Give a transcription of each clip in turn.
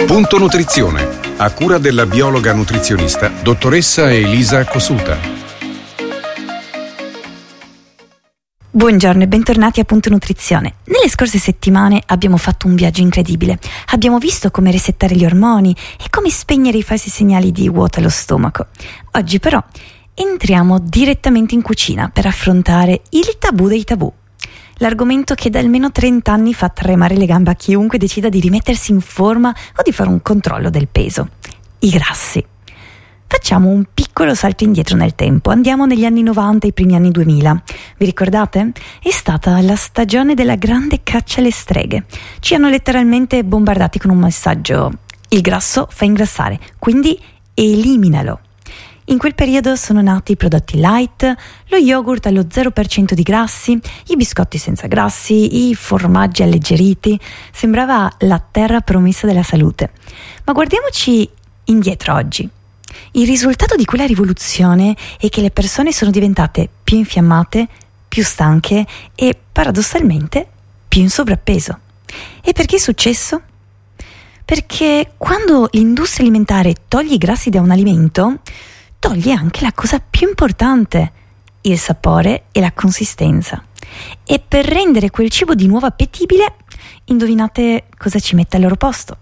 Punto Nutrizione, a cura della biologa nutrizionista dottoressa Elisa Cosuta. Buongiorno e bentornati a Punto Nutrizione. Nelle scorse settimane abbiamo fatto un viaggio incredibile. Abbiamo visto come resettare gli ormoni e come spegnere i falsi segnali di vuoto allo stomaco. Oggi però entriamo direttamente in cucina per affrontare il tabù dei tabù. L'argomento che da almeno 30 anni fa tremare le gambe a chiunque decida di rimettersi in forma o di fare un controllo del peso. I grassi. Facciamo un piccolo salto indietro nel tempo, andiamo negli anni 90 e i primi anni 2000. Vi ricordate? È stata la stagione della grande caccia alle streghe. Ci hanno letteralmente bombardati con un messaggio: il grasso fa ingrassare, quindi eliminalo. In quel periodo sono nati i prodotti light, lo yogurt allo 0% di grassi, i biscotti senza grassi, i formaggi alleggeriti. Sembrava la terra promessa della salute. Ma guardiamoci indietro oggi. Il risultato di quella rivoluzione è che le persone sono diventate più infiammate, più stanche e, paradossalmente, più in sovrappeso. E perché è successo? Perché quando l'industria alimentare toglie i grassi da un alimento, toglie anche la cosa più importante, il sapore e la consistenza. E per rendere quel cibo di nuovo appetibile, indovinate cosa ci mette al loro posto?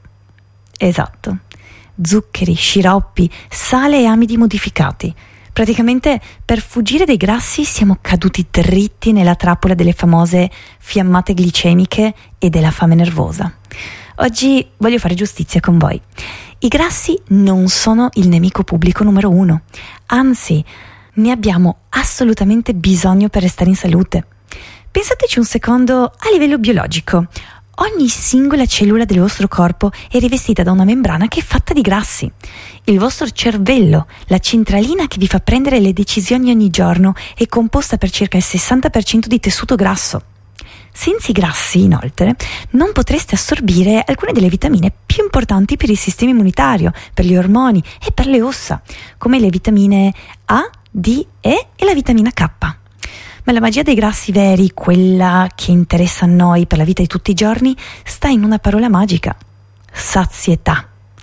Esatto, zuccheri, sciroppi, sale e amidi modificati. Praticamente per fuggire dai grassi siamo caduti dritti nella trappola delle famose fiammate glicemiche e della fame nervosa. Oggi voglio fare giustizia con voi. I grassi non sono il nemico pubblico numero 1, anzi, ne abbiamo assolutamente bisogno per restare in salute. Pensateci un secondo a livello biologico. Ogni singola cellula del vostro corpo è rivestita da una membrana che è fatta di grassi. Il vostro cervello, la centralina che vi fa prendere le decisioni ogni giorno, è composta per circa il 60% di tessuto grasso. Senza i grassi, inoltre, non potreste assorbire alcune delle vitamine più importanti per il sistema immunitario, per gli ormoni e per le ossa, come le vitamine A, D, E e la vitamina K. Ma la magia dei grassi veri, quella che interessa a noi per la vita di tutti i giorni, sta in una parola magica: sazietà.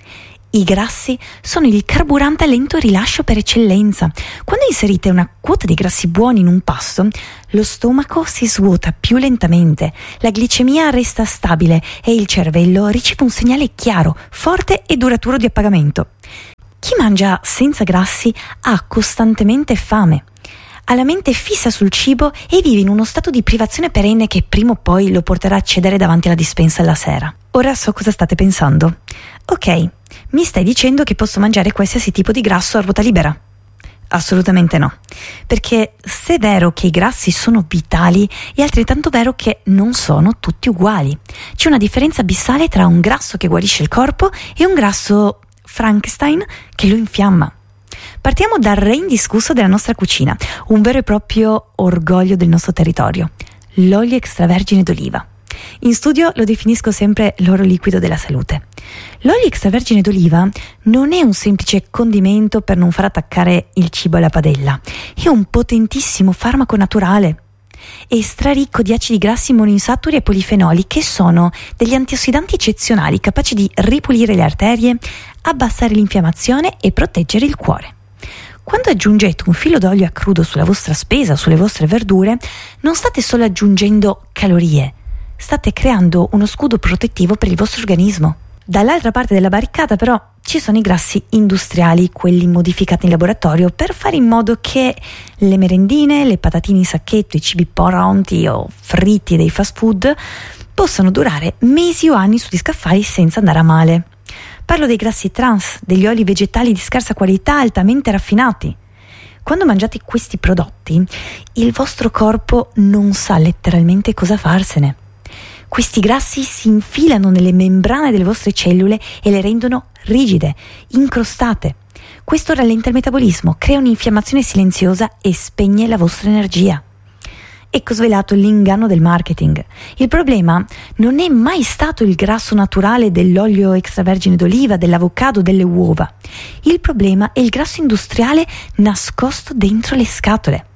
I grassi sono il carburante a lento rilascio per eccellenza. Quando inserite una quota di grassi buoni in un pasto, lo stomaco si svuota più lentamente, la glicemia resta stabile e il cervello riceve un segnale chiaro, forte e duraturo di appagamento. Chi mangia senza grassi ha costantemente fame, ha la mente fissa sul cibo e vive in uno stato di privazione perenne che prima o poi lo porterà a cedere davanti alla dispensa alla sera. Ora so cosa state pensando. Ok, mi stai dicendo che posso mangiare qualsiasi tipo di grasso a ruota libera? Assolutamente no, perché se è vero che i grassi sono vitali, è altrettanto vero che non sono tutti uguali. C'è una differenza abissale tra un grasso che guarisce il corpo e un grasso Frankenstein che lo infiamma. Partiamo dal re indiscusso della nostra cucina, un vero e proprio orgoglio del nostro territorio: l'olio extravergine d'oliva. In studio lo definisco sempre l'oro liquido della salute. L'olio extravergine d'oliva non è un semplice condimento per non far attaccare il cibo alla padella, è un potentissimo farmaco naturale. È straricco di acidi grassi monoinsaturi e polifenoli, che sono degli antiossidanti eccezionali capaci di ripulire le arterie, abbassare l'infiammazione e proteggere il cuore. Quando aggiungete un filo d'olio a crudo sulla vostra spesa, sulle vostre verdure, non state solo aggiungendo calorie, state creando uno scudo protettivo per il vostro organismo. Dall'altra parte della barricata però ci sono i grassi industriali, quelli modificati in laboratorio per fare in modo che le merendine, le patatine in sacchetto, i cibi pronti o fritti dei fast food possano durare mesi o anni sugli scaffali senza andare a male. Parlo dei grassi trans, degli oli vegetali di scarsa qualità altamente raffinati. Quando mangiate questi prodotti, il vostro corpo non sa letteralmente cosa farsene. Questi grassi si infilano nelle membrane delle vostre cellule e le rendono rigide, incrostate. Questo rallenta il metabolismo, crea un'infiammazione silenziosa e spegne la vostra energia. Ecco svelato l'inganno del marketing. Il problema non è mai stato il grasso naturale dell'olio extravergine d'oliva, dell'avocado, delle uova. Il problema è il grasso industriale nascosto dentro le scatole.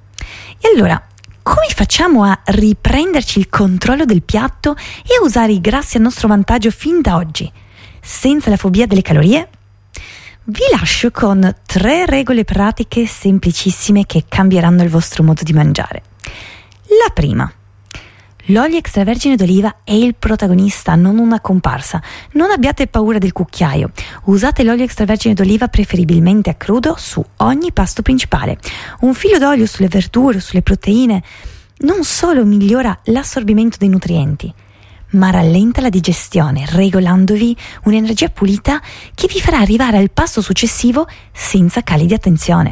E allora, come facciamo a riprenderci il controllo del piatto e a usare i grassi a nostro vantaggio fin da oggi? senza la fobia delle calorie? Vi lascio con 3 regole pratiche semplicissime che cambieranno il vostro modo di mangiare. La prima: l'olio extravergine d'oliva è il protagonista, non una comparsa. Non abbiate paura del cucchiaio. Usate l'olio extravergine d'oliva preferibilmente a crudo su ogni pasto principale. Un filo d'olio sulle verdure o sulle proteine non solo migliora l'assorbimento dei nutrienti, ma rallenta la digestione, regolandovi un'energia pulita che vi farà arrivare al pasto successivo senza cali di attenzione.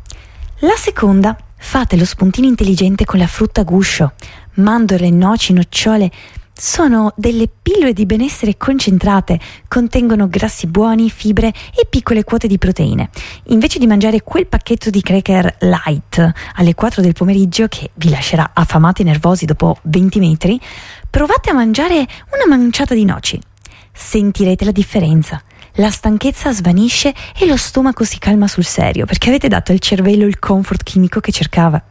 La seconda: fate lo spuntino intelligente con la frutta a guscio. Mandorle, noci, nocciole sono delle pillole di benessere concentrate, contengono grassi buoni, fibre e piccole quote di proteine. Invece di mangiare quel pacchetto di cracker light alle 4 del pomeriggio che vi lascerà affamati e nervosi dopo 20 metri, provate a mangiare una manciata di noci. Sentirete la differenza. La stanchezza svanisce e lo stomaco si calma sul serio, perché avete dato al cervello il comfort chimico che cercava.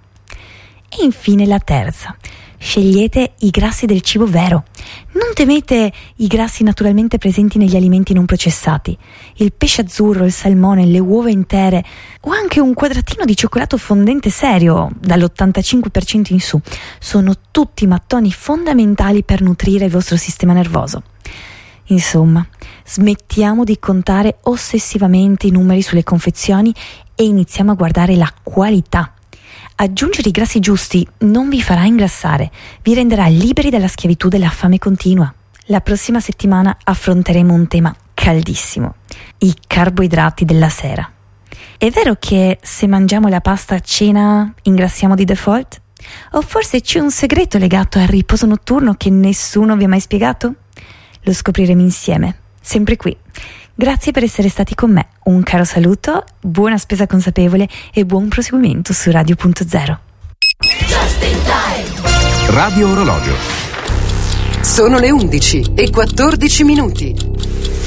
E infine la terza: scegliete i grassi del cibo vero. Non temete i grassi naturalmente presenti negli alimenti non processati. Il pesce azzurro, il salmone, le uova intere o anche un quadratino di cioccolato fondente serio dall'85% in su sono tutti mattoni fondamentali per nutrire il vostro sistema nervoso. Insomma, smettiamo di contare ossessivamente i numeri sulle confezioni e iniziamo a guardare la qualità. Aggiungere i grassi giusti non vi farà ingrassare, vi renderà liberi dalla schiavitù della fame continua. La prossima settimana affronteremo un tema caldissimo: i carboidrati della sera. È vero che se mangiamo la pasta a cena ingrassiamo di default? O forse c'è un segreto legato al riposo notturno che nessuno vi ha mai spiegato? Lo scopriremo insieme, sempre qui. Grazie per essere stati con me. Un caro saluto, buona spesa consapevole e buon proseguimento su Radio.0. Radio Orologio. Sono le 11:14.